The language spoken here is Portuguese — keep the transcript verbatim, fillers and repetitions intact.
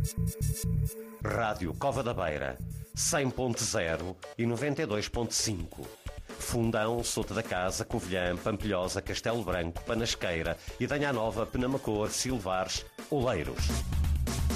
Rádio Cova da Beira, cem ponto zero e noventa e dois ponto cinco. Fundão, Sota da Casa, Covilhã, Pampilhosa, Castelo Branco, Panasqueira, Idanha Nova, Penamacor, Silvares, Oleiros.